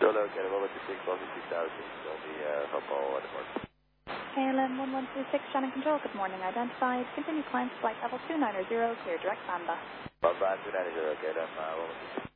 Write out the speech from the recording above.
located, 1126, 126000, on the Hopo Airport. KLM 1126, Shannon Control, good morning. Identified. Continue climb to flight level 2900, clear direct Samba. 2900, KLM 1126.